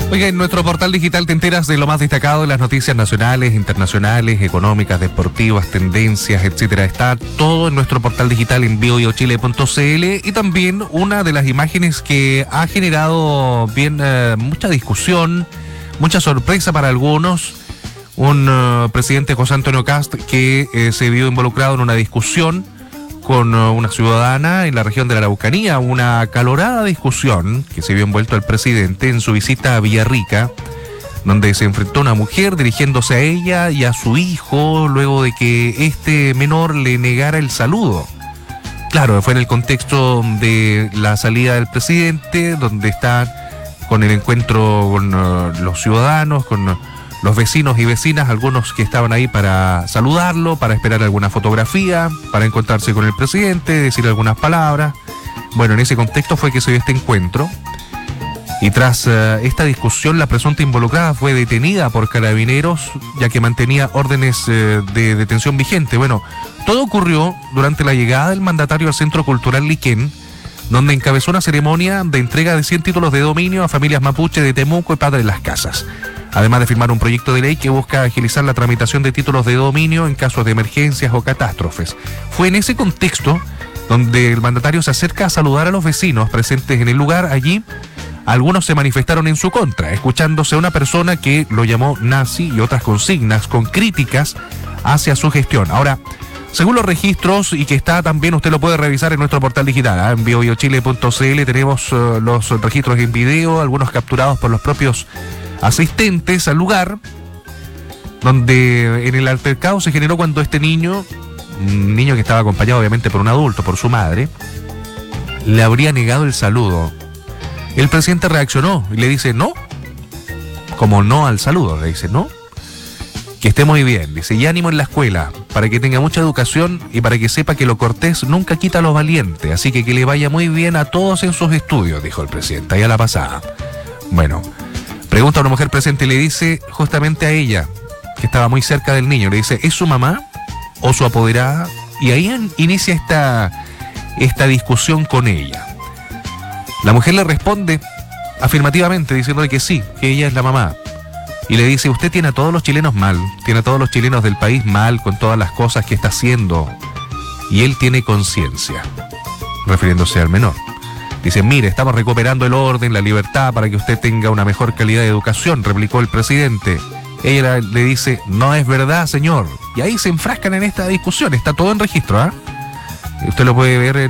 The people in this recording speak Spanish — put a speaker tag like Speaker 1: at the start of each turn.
Speaker 1: Oiga, en nuestro portal digital te enteras de lo más destacado de las noticias nacionales, internacionales, económicas, deportivas, tendencias, etcétera. Está todo en nuestro portal digital en bioiochile.cl y también una de las imágenes que ha generado mucha discusión, mucha sorpresa para algunos. Un presidente, José Antonio Kast, que se vio involucrado en una discusión con una ciudadana en la región de la Araucanía, una acalorada discusión que se vio envuelto el presidente en su visita a Villarrica, donde se enfrentó a una mujer dirigiéndose a ella y a su hijo luego de que este menor le negara el saludo. Claro, fue en el contexto de la salida del presidente, donde está con el encuentro con los ciudadanos, con los vecinos y vecinas, algunos que estaban ahí para saludarlo, para esperar alguna fotografía, para encontrarse con el presidente, decir algunas palabras. Bueno, en ese contexto fue que se dio este encuentro. Y tras esta discusión, la presunta involucrada fue detenida por carabineros, ya que mantenía órdenes de detención vigente. Bueno, todo ocurrió durante la llegada del mandatario al Centro Cultural Liquén, donde encabezó una ceremonia de entrega de 100 títulos de dominio a familias mapuche de Temuco y Padre Las Casas. Además de firmar un proyecto de ley que busca agilizar la tramitación de títulos de dominio en casos de emergencias o catástrofes. Fue en ese contexto donde el mandatario se acerca a saludar a los vecinos presentes en el lugar. Allí, algunos se manifestaron en su contra, escuchándose a una persona que lo llamó nazi y otras consignas con críticas hacia su gestión. Ahora, según los registros, y que está también, usted lo puede revisar en nuestro portal digital, en bioiochile.cl, tenemos los registros en video, algunos capturados por los propios asistentes al lugar, donde en el altercado se generó cuando este niño, un niño que estaba acompañado obviamente por un adulto, por su madre, le habría negado el saludo. El presidente reaccionó y le dice no, como no al saludo, le dice no, que esté muy bien, dice, y ánimo en la escuela, para que tenga mucha educación y para que sepa que lo cortés nunca quita a los valientes, así que le vaya muy bien a todos en sus estudios, dijo el presidente, ahí a la pasada. Bueno, pregunta a una mujer presente y le dice justamente a ella, que estaba muy cerca del niño, le dice, ¿es su mamá o su apoderada? Y ahí inicia esta discusión con ella. La mujer le responde afirmativamente, diciéndole que sí, que ella es la mamá. Y le dice, usted tiene a todos los chilenos mal, tiene a todos los chilenos del país mal con todas las cosas que está haciendo. Y él tiene conciencia, refiriéndose al menor. Dice, mire, estamos recuperando el orden, la libertad para que usted tenga una mejor calidad de educación, replicó el presidente. Ella le dice, no es verdad, señor. Y ahí se enfrascan en esta discusión, está todo en registro, ¿ah? Usted lo puede ver en